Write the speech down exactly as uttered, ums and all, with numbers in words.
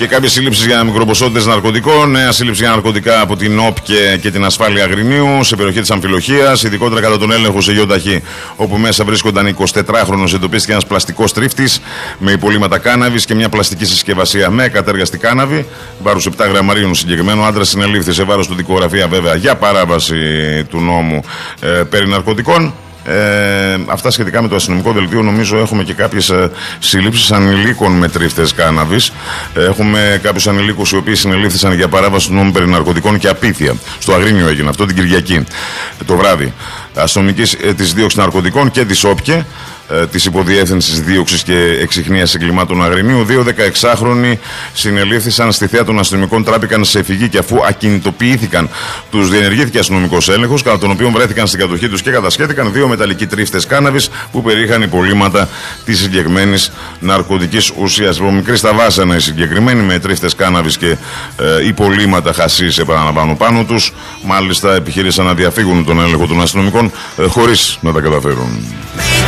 Και κάποιες σύλληψεις για μικροποσότητες ναρκωτικών. Νέα σύλληψη για ναρκωτικά από την ΟΠ και, και την ασφάλεια Αγρινίου σε περιοχή της Αμφιλοχίας. Ειδικότερα κατά τον έλεγχο σε γεωταχή, όπου μέσα βρίσκονταν εικοσιτετράχρονος. Εντοπίστηκε ένας πλαστικός τρίφτης με υπολείμματα κάναβης και μια πλαστική συσκευασία με κατέργαστη κάναβη. Βάρους επτά γραμμαρίων συγκεκριμένο. Ο άντρας συνελήφθη σε βάρος του δικογραφία βέβαια για παράβαση του νόμου ε, περί ναρκωτικών. Ε, αυτά σχετικά με το αστυνομικό δελτίο. Νομίζω έχουμε και κάποιες ε, συλλήψεις ανηλίκων με τρίφτες κάναβης. Ε, έχουμε κάποιους ανηλίκους οι οποίοι συνελήφθησαν για παράβαση του νόμου περί ναρκωτικών και απίθεια. Στο Αγρίνιο έγινε αυτό την Κυριακή ε, το βράδυ. Αστυνομικής ε, της δίωξης ναρκωτικών και της ΟΠΚΕ, ε, της Υποδιεύθυνσης Δίωξης και Εξιχνίας Εγκλημάτων Αγρινίου. Δύο δεκαεξάχρονοι συνελήφθησαν στη θέα των αστυνομικών, τράπηκαν σε φυγή και αφού ακινητοποιήθηκαν, τους διενεργήθηκε αστυνομικός έλεγχος, κατά τον οποίο βρέθηκαν στην κατοχή τους και κατασχέθηκαν δύο μεταλλικοί τρίφτες κάναβης που περιείχαν υπολείμματα της συγκεκριμένης ναρκωτικής ουσίας. Από μικρή στα βάσανα οι συγκεκριμένοι με τρίφτες κάναβης και ε, υπολείμματα χασίς, επαναλαμβάνω, πάνω τους. Μάλιστα επιχείρησαν να διαφύγουν τον έλεγχο των αστυνομικών ε, χωρίς να τα καταφέρουν.